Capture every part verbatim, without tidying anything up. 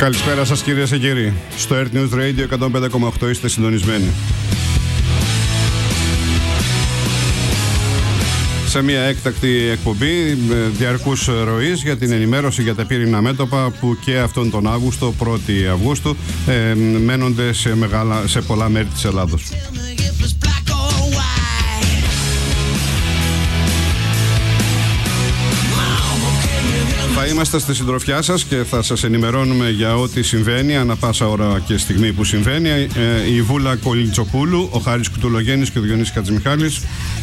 Καλησπέρα σας κυρίες και κύριοι. Στο Earth News Radio εκατόν πέντε κόμμα οκτώ είστε συντονισμένοι. Σε μια έκτακτη εκπομπή διαρκούς ροής για την ενημέρωση για τα πύριννα μέτωπα που και αυτόν τον Αύγουστο, πρώτη Αυγούστου, ε, μένονται σε, μεγάλα, σε πολλά μέρη της Ελλάδος. Θα είμαστε στη συντροφιά σας και θα σας ενημερώνουμε για ό,τι συμβαίνει ανά πάσα ώρα και στιγμή που συμβαίνει. Ε, η Βούλα Κολιτσοπούλου, ο Χάρης Κουτουλογέννης και ο Διονύσης Χατζημιχάλης.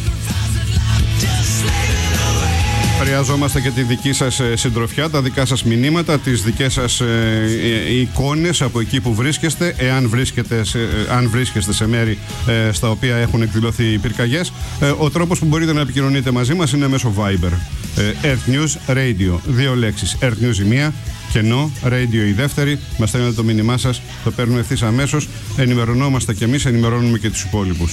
Χρειαζόμαστε και τη δική σας συντροφιά, τα δικά σας μηνύματα, τις δικές σας ε, εικόνες από εκεί που βρίσκεστε, εάν βρίσκεστε σε, αν βρίσκεστε σε μέρη ε, στα οποία έχουν εκδηλωθεί οι πυρκαγιές. Ε, ο τρόπος που μπορείτε να επικοινωνείτε μαζί μας είναι μέσω Viber. Ε, Earth News Radio, δύο λέξεις. Earth News η μία, κενό, Radio η δεύτερη. Μας στέλνετε το μήνυμά σας, το παίρνουμε ευθύς αμέσως. Ενημερωνόμαστε και εμείς, ενημερώνουμε και τους υπόλοιπους.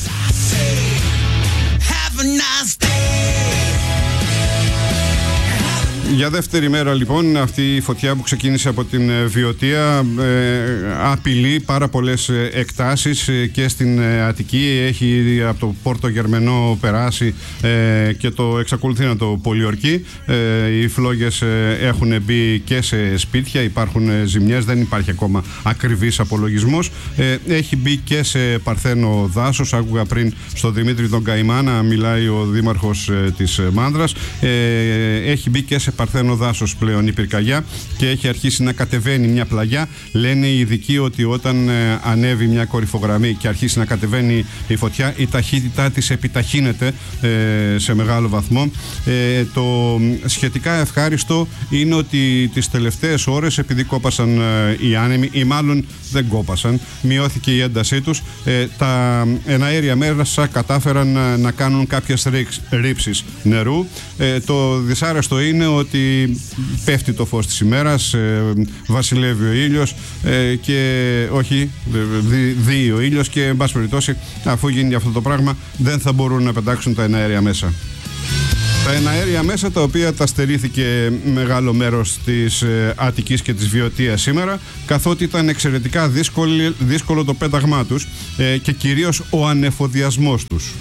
Για δεύτερη μέρα λοιπόν αυτή η φωτιά που ξεκίνησε από την Βιωτία ε, απειλεί πάρα πολλές εκτάσεις ε, και στην Αττική. Έχει από το Πόρτο Γερμενό περάσει ε, και το εξακολουθεί να το πολιορκεί. Ε, οι φλόγες ε, έχουν μπει και σε σπίτια, υπάρχουν ζημιές, δεν υπάρχει ακόμα ακριβής απολογισμός. Ε, έχει μπει και σε παρθένο δάσος. Άκουγα πριν στο Δημήτρη τον Καημάνα, μιλάει ο δήμαρχος ε, της Μάνδρας. Ε, έχει μπει και σε παρθένο δάσος πλέον η πυρκαγιά και έχει αρχίσει να κατεβαίνει μια πλαγιά. Λένε οι ειδικοί ότι όταν ε, ανέβει μια κορυφογραμμή και αρχίσει να κατεβαίνει η φωτιά, η ταχύτητά της επιταχύνεται ε, σε μεγάλο βαθμό. Ε, το σχετικά ευχάριστο είναι ότι τις τελευταίες ώρες, επειδή κόπασαν ε, οι άνεμοι, ή μάλλον δεν κόπασαν, μειώθηκε η έντασή τους, ε, τα εναέρια μέσα κατάφεραν να, να κάνουν κάποιες ρήψεις νερού. Ε, το δυσάρεστο είναι ότι πέφτει το φως της ημέρας, ε, βασιλεύει ο ήλιος ε, και όχι, δι, δει ο ήλιος και εν πάση περιπτώσει, αφού γίνει αυτό το πράγμα, δεν θα μπορούν να πετάξουν τα εναέρια μέσα. Τα εναέρια μέσα, τα οποία τα στερήθηκε μεγάλο μέρος της ε, Αττικής και της Βιωτίας σήμερα, καθότι ήταν εξαιρετικά δύσκολο, δύσκολο το πέταγμά τους ε, και κυρίως ο ανεφοδιασμός τους.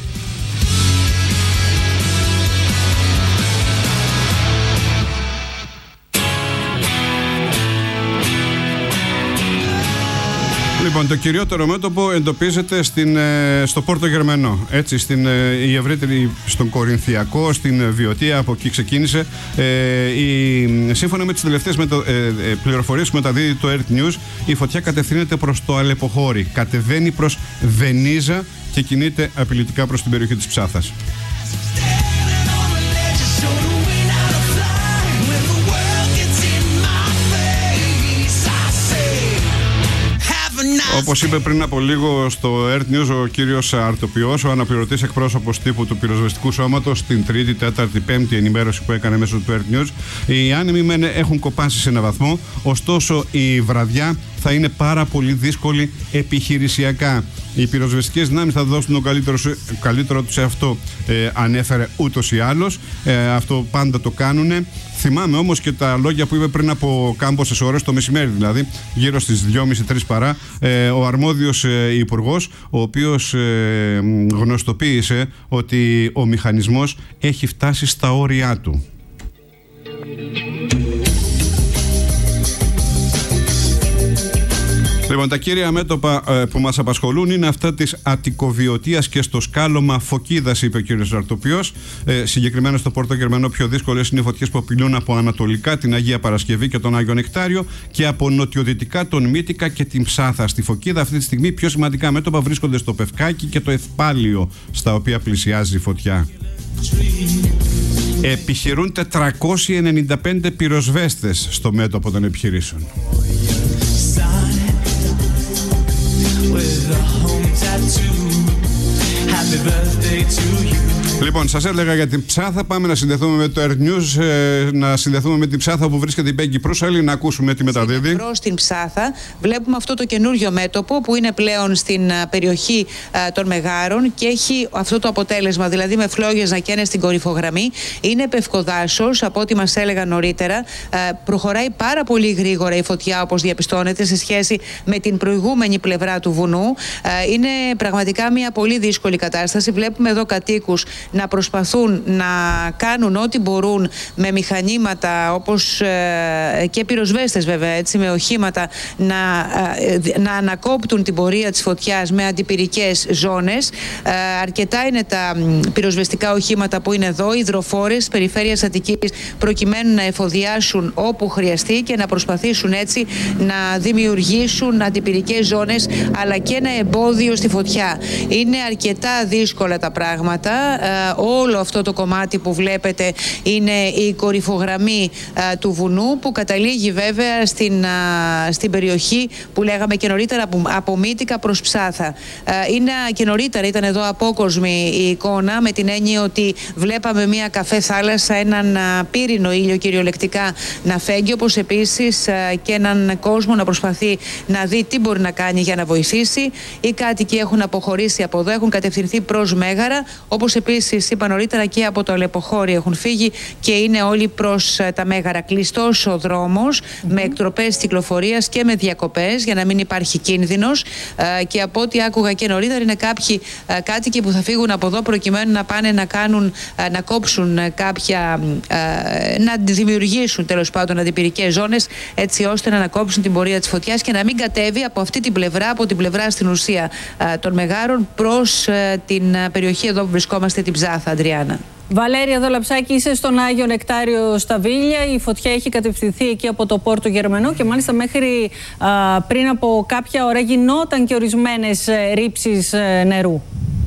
Λοιπόν, το κυριότερο μέτωπο εντοπίζεται στην, στο Πόρτο Γερμενό, έτσι, στην, η ευρύτερη, στον Κορινθιακό, στην Βιωτία, από εκεί ξεκίνησε. Ε, η, σύμφωνα με τις τελευταίες μετα, ε, πληροφορίες που μεταδίδει το Earth News, η φωτιά κατευθύνεται προς το Αλεποχώρι, κατεβαίνει προς Βενίζα και κινείται απειλητικά προς την περιοχή της Ψάθας. Όπως είπε πριν από λίγο στο Earth News ο κύριος Αρτοπιός, ο αναπληρωτής εκπρόσωπος τύπου του πυροσβεστικού σώματος, την τρίτη, τέταρτη, πέμπτη ενημέρωση που έκανε μέσω του Earth News, οι άνεμοι μεν έχουν κοπάσει σε έναν βαθμό, ωστόσο η βραδιά θα είναι πάρα πολύ δύσκολη επιχειρησιακά. Οι πυροσβεστικές δυνάμεις θα δώσουν το καλύτερο, καλύτερο τους σε αυτό, ε, ανέφερε ούτως ή άλλως. Ε, αυτό πάντα το κάνουνε. Θυμάμαι όμως και τα λόγια που είπε πριν από κάμποσες ώρες, το μεσημέρι δηλαδή, γύρω στις δυόμιση τρεις παρά, ε, ο αρμόδιος ε, υπουργός, ο οποίος ε, γνωστοποίησε ότι ο μηχανισμός έχει φτάσει στα όρια του. Λοιπόν, τα κύρια μέτωπα ε, που μας απασχολούν είναι αυτά της Αττικοβιωτίας και στο σκάλωμα Φωκίδας, είπε ο κύριος Αρτοπιός. Ε, συγκεκριμένα στο Πόρτο Γερμενό πιο δύσκολες είναι οι φωτιές που απειλούν από ανατολικά την Αγία Παρασκευή και τον Άγιο Νεκτάριο και από νοτιοδυτικά τον Μύτικα και την Ψάθα. Στη Φωκίδα αυτή τη στιγμή πιο σημαντικά μέτωπα βρίσκονται στο Πευκάκι και το Ευπάλιο, στα οποία πλησιάζει η φωτιά. Επιχειρούν τετρακόσιοι ενενήντα πέντε πυροσβέστες στο μέτωπο των επιχειρήσεων. Happy birthday to you. Λοιπόν, σας έλεγα για την Ψάθα. Πάμε να συνδεθούμε με το Earth News, ε, να συνδεθούμε με την Ψάθα που βρίσκεται η Πέγκη Προύσαλη, να ακούσουμε τι μεταδίδει. Προς την Ψάθα βλέπουμε αυτό το καινούριο μέτωπο που είναι πλέον στην περιοχή α, των Μεγάρων και έχει αυτό το αποτέλεσμα, δηλαδή με φλόγες να καίνε στην κορυφογραμμή. Είναι πευκοδάσος, από ό,τι μας έλεγαν νωρίτερα. Α, προχωράει πάρα πολύ γρήγορα η φωτιά, όπως διαπιστώνεται, σε σχέση με την προηγούμενη πλευρά του βουνού. Α, είναι πραγματικά μια πολύ δύσκολη κατάσταση. Βλέπουμε εδώ κατοίκους να προσπαθούν να κάνουν ό,τι μπορούν με μηχανήματα όπως ε, και πυροσβέστες βέβαια, έτσι, με οχήματα να, ε, να ανακόπτουν την πορεία της φωτιάς με αντιπυρικές ζώνες. Ε, αρκετά είναι τα πυροσβεστικά οχήματα που είναι εδώ, υδροφόρες περιφέρειας Αττικής, προκειμένου να εφοδιάσουν όπου χρειαστεί και να προσπαθήσουν έτσι να δημιουργήσουν αντιπυρικές ζώνες αλλά και ένα εμπόδιο στη φωτιά. Είναι αρκετά δύσκολα τα πράγματα. Όλο αυτό το κομμάτι που βλέπετε είναι η κορυφογραμμή α, του βουνού, που καταλήγει βέβαια στην, α, στην περιοχή που λέγαμε και νωρίτερα από, από Μύτικα προς Ψάθα. Α, είναι και νωρίτερα ήταν εδώ απόκοσμη η εικόνα, με την έννοια ότι βλέπαμε μια καφέ θάλασσα, έναν α, πύρινο ήλιο κυριολεκτικά να φέγγει, όπως επίσης α, και έναν κόσμο να προσπαθεί να δει τι μπορεί να κάνει για να βοηθήσει. Οι κάτοικοι έχουν αποχωρήσει από εδώ, έχουν κατευθυνθεί προς Μέγαρα, όπως επίσης είπα νωρίτερα και από το Αλεποχώρι έχουν φύγει και είναι όλοι προς τα Μέγαρα. Κλειστός ο δρόμος, mm-hmm. με εκτροπές κυκλοφορίας και με διακοπές για να μην υπάρχει κίνδυνος, ε, και από ό,τι άκουγα και νωρίτερα είναι κάποιοι ε, κάτοικοι που θα φύγουν από εδώ προκειμένου να πάνε να κάνουν, ε, να κόψουν ε, κάποια, ε, να δημιουργήσουν τέλος πάντων αντιπυρικές ζώνες, έτσι ώστε να ανακόψουν την πορεία της φωτιάς και να μην κατέβει από αυτή την πλευρά, από την πλευρά στην ουσία ε, των Μεγάρων προς ε, την ε, περιοχή εδώ που βρισκόμαστε, την Ψάθα, Αντριάννα. Βαλέρια Δολαψάκη, είσαι στον Άγιο Νεκτάριο στα Βίλια. Η φωτιά έχει κατευθυνθεί εκεί από το Πόρτο Γερμανό και μάλιστα μέχρι α, πριν από κάποια ώρα γινόταν και ορισμένες ε, ρήψεις ε, νερού.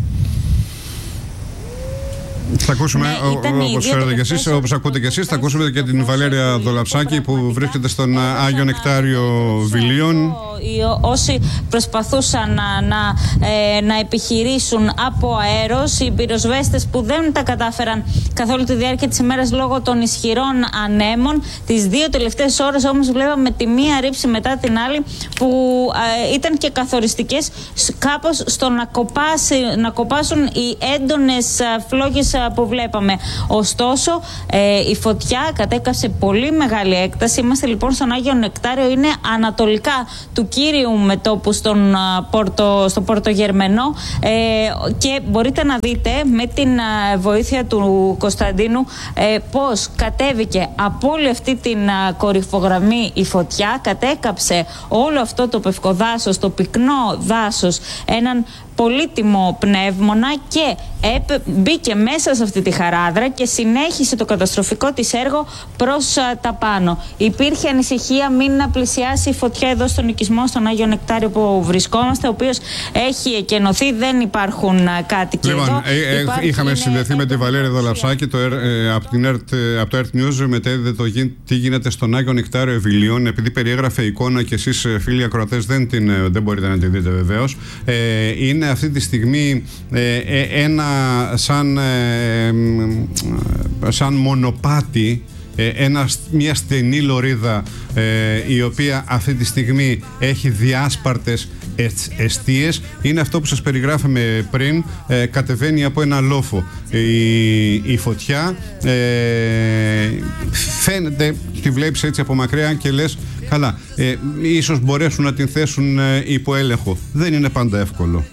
Θα ακούσουμε, ναι, όπως φέρετε και εσείς, όπως ακούτε και εσείς, θα ακούσουμε και την Βαλέρια Δολαψάκη που βρίσκεται στον Άγιο Νεκτάριο Βιλίων. Όσοι προσπαθούσαν να, να, ε, να επιχειρήσουν από αέρος, οι πυροσβέστες που δεν τα κατάφεραν καθ' όλη τη διάρκεια της ημέρας λόγω των ισχυρών ανέμων. Τις δύο τελευταίες ώρες όμως βλέπαμε τη μία ρήψη μετά την άλλη που ε, ήταν και καθοριστικές κάπως στο να, κοπάσει, να κοπάσουν οι έντονες φλόγες που βλέπαμε. Ωστόσο, ε, η φωτιά κατέκαψε πολύ μεγάλη έκταση. Είμαστε λοιπόν στον Άγιο Νεκτάριο, είναι ανατολικά του κύριου μετώπου στον, α, Πόρτο, στο Πόρτο Γερμενό, ε, και μπορείτε να δείτε με την α, βοήθεια του Κωνσταντίνου ε, πώς κατέβηκε από όλη αυτή την α, κορυφογραμμή η φωτιά, κατέκαψε όλο αυτό το πευκοδάσος, το πυκνό δάσος, έναν πολύτιμο πνεύμονα και μπήκε μέσα σε αυτή τη χαράδρα και συνέχισε το καταστροφικό της έργο προς α, τα πάνω. Υπήρχε ανησυχία μην να πλησιάσει η φωτιά εδώ στον οικισμό, στον Άγιο Νεκτάριο που βρισκόμαστε, ο οποίος έχει εκενωθεί, δεν υπάρχουν α, κάτοικοι λοιπόν, εδώ. Ε, ε, Υπάρχει, είχαμε συνδεθεί με τη Βαλέρια Δολαψάκη το, ε, από, την Earth, ε, από το Earth News, μετέδιδε το τι γίνεται στον Άγιο Νεκτάριο Βιλίων. Επειδή περιέγραφε εικόνα και εσείς φίλοι ακροατές δεν, την, δεν μπορείτε να τη δείτε βεβαίως, ε, είναι αυτή τη στιγμή ε, ε, ένα σαν, ε, σαν μονοπάτι, ε, ένα, μια στενή λωρίδα ε, η οποία αυτή τη στιγμή έχει διάσπαρτες εστίες. Είναι αυτό που σας περιγράφαμε πριν, ε, κατεβαίνει από ένα λόφο η, η φωτιά, ε, φαίνεται, τη βλέπεις έτσι από μακριά και λες καλά, ε, ίσως μπορέσουν να την θέσουν ε, υπό έλεγχο. Δεν είναι πάντα εύκολο.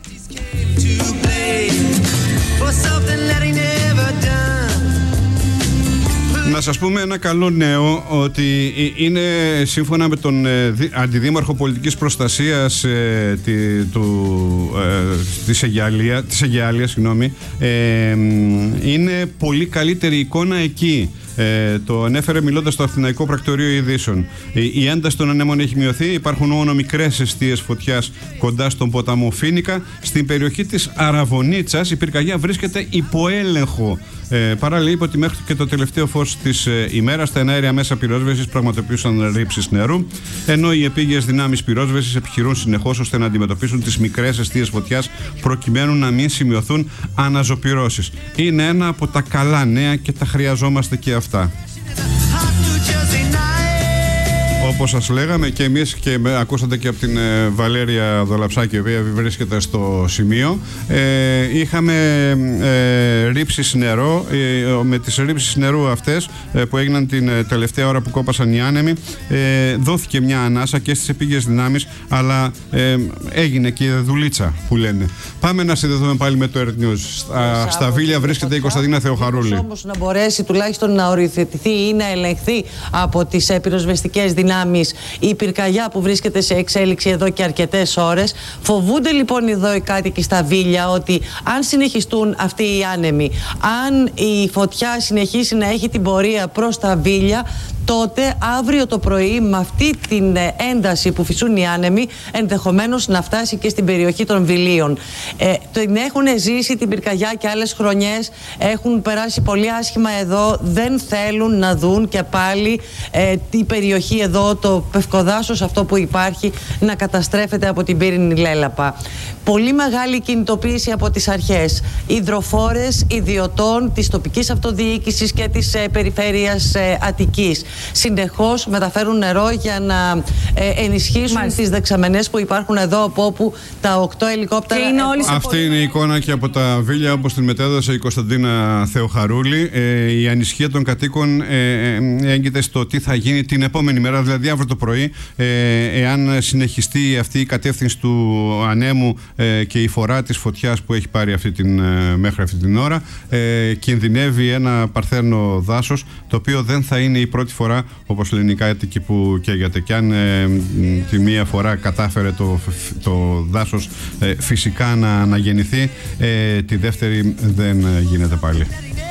Να σας πούμε ένα καλό νέο, ότι είναι σύμφωνα με τον Αντιδήμαρχο Πολιτικής Προστασίας ε, τη, του, ε, της, Αιγιάλια, της Αιγιάλιας, συγγνώμη, ε, είναι πολύ καλύτερη εικόνα εκεί. Ε, το ανέφερε μιλώντας στο Αθηναϊκό Πρακτορείο Ειδήσεων. Η, η ένταση των ανέμων έχει μειωθεί. Υπάρχουν μόνο μικρές εστίες φωτιάς κοντά στον ποταμό Φίνικα. Στην περιοχή της Αραβωνίτσας η πυρκαγιά βρίσκεται υπό έλεγχο. Ε, παράλληλα, είπε ότι μέχρι και το τελευταίο φως της ε, ημέρας τα εναέρια μέσα πυρόσβεσης πραγματοποιούσαν ρήψεις νερού, ενώ οι επίγειες δυνάμεις πυρόσβεσης επιχειρούν συνεχώς ώστε να αντιμετωπίσουν τις μικρές εστίες φωτιάς προκειμένου να μην σημειωθούν αναζωπυρώσεις. Είναι ένα από τα καλά νέα και τα χρειαζόμαστε και αυτά. Όπως σας λέγαμε και εμείς, και ακούσατε και από την ε, Βαλέρια Δολαψάκη, η οποία βρίσκεται στο σημείο, ε, είχαμε ε, ρήψεις νερό. Ε, με τις ρήψεις νερού αυτές ε, που έγιναν την ε, τελευταία ώρα που κόπασαν οι άνεμοι, ε, δόθηκε μια ανάσα και στις επίγειες δυνάμεις, αλλά ε, έγινε και δουλίτσα που λένε. Πάμε να συνδεθούμε πάλι με το Earth News. Στα, στα Βίλια βρίσκεται η Κωνσταντίνα Θεοχαρούλη. Όμως να μπορέσει τουλάχιστον να οριοθετηθεί ή να ελεγχθεί από τις πυροσβεστικές δυνάμεις η πυρκαγιά που βρίσκεται σε εξέλιξη εδώ και αρκετές ώρες. Φοβούνται λοιπόν εδώ οι κάτοικοι στα Βίλια ότι αν συνεχιστούν αυτοί οι άνεμοι, αν η φωτιά συνεχίσει να έχει την πορεία προς τα Βίλια, τότε αύριο το πρωί με αυτή την ένταση που φυσούν οι άνεμοι ενδεχομένως να φτάσει και στην περιοχή των Βιλίων. Ε, την έχουν ζήσει την πυρκαγιά και άλλες χρονιές, έχουν περάσει πολύ άσχημα εδώ, δεν θέλουν να δουν και πάλι ε, την περιοχή εδώ, το πευκοδάσος αυτό που υπάρχει, να καταστρέφεται από την πύρινη λέλαπα. Πολύ μεγάλη κινητοποίηση από τις αρχές, υδροφόρες, ιδιωτών της τοπικής αυτοδιοίκησης και της ε, περιφέρειας ε, Αττικής. Συνεχώς μεταφέρουν νερό για να ε, ενισχύσουν Μάλιστα. τις δεξαμενές που υπάρχουν εδώ, από όπου τα οκτώ ελικόπτερα... Είναι Αυτή είναι η εικόνα και από τα Βίλια, όπως την μετέδωσε η Κωνσταντίνα Θεοχαρούλη. Ε, η ανησυχία των κατοίκων ε, ε, έγκυται στο τι θα γίνει την επόμενη μέρα, δηλαδή αύριο το πρωί, ε, εάν συνεχιστεί αυτή η κατεύθυνση του ανέμου ε, και η φορά της φωτιάς που έχει πάρει αυτή την, ε, μέχρι αυτή την ώρα, ε, κινδυνεύει ένα παρθένο δάσος, το οποίο δεν θα είναι η πρώτη φορά, όπως λένε οι κάτοικοι, που καίγεται. Και αν ε, τη μία φορά κατάφερε το, το δάσος ε, φυσικά να αναγεννηθεί, ε, τη δεύτερη δεν γίνεται πάλι.